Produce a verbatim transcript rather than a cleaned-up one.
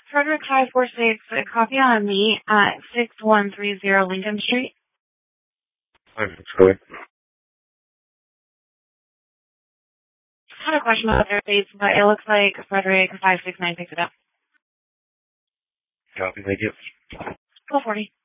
Frederick five four six, a copy on me at six one three zero Lincoln Street. Hi, that's correct. I had a question about their dates, but it looks like Frederick five six nine picked it up. Copy, thank you. twelve forty.